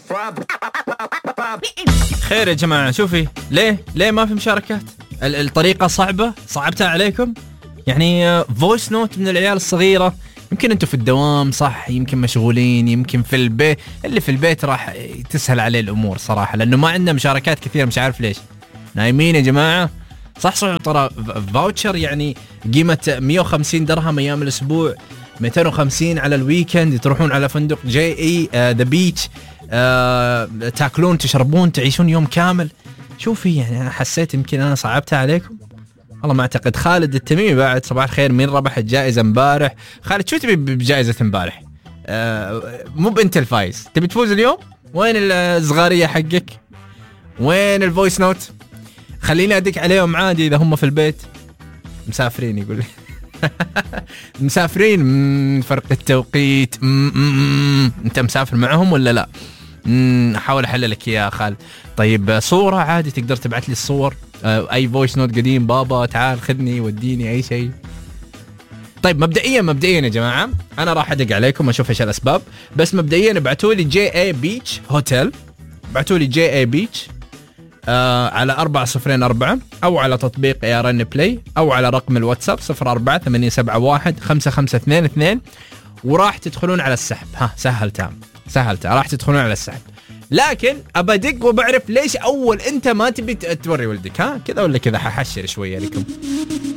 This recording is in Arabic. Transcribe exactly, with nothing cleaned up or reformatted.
خير يا جماعة، شوفي ليه ليه ما في مشاركات؟ الطريقة صعبة، صعبتها عليكم يعني. فويس نوت من العيال الصغيرة، يمكن انتم في الدوام صح، يمكن مشغولين، يمكن في البيت. اللي في البيت راح تسهل عليه الامور صراحة، لانه ما عندنا مشاركات كثيرة، مش عارف ليش. نايمين يا جماعة. صح صح ترى فاوتشر يعني قيمة مية وخمسين درهم ايام الاسبوع، مئتين وخمسين على الويكند، تروحون على فندق جي اي ذا بيتش، تاكلون تشربون تعيشون يوم كامل. شوفي يعني انا حسيت يمكن انا صعبتها عليكم. والله ما اعتقد. خالد التميمي بعد، صباح الخير، مين ربح الجائزة امبارح؟ خالد شو تبي بجائزة امبارح؟ آه مو بنت الفايز، تبي تفوز اليوم؟ وين الصغارية حقك؟ وين الفويس نوت؟ خليني ادق عليهم عادي اذا هم في البيت مسافرين. يقول مسافرين، فرق التوقيت. انت مسافر معهم ولا لا؟ احاول احللك يا خالد. طيب صورة عادي، تقدر تبعت لي الصور، اي فويس نوت قديم، بابا تعال خذني وديني اي شيء. طيب مبدئيا مبدئيا يا جماعة انا راح ادق عليكم اشوف ايش الاسباب، بس مبدئيا ابعتوا لي جي اي بيتش هوتيل، ابعتوا لي جي اي بيتش آه على أربعة صفرين أربعة، أو على تطبيق اي ار ان بلاي، أو على رقم الواتساب صفر أربعة ثمانية سبعة واحد خمسة خمسة اثنين اثنين، وراح تدخلون على السحب. ها سهلتها سهلتها راح تدخلون على السحب. لكن أبى أدق وبعرف ليش أول أنت ما تبي توري ولدك. ها كذا ولا كذا؟ ححشر شوية لكم.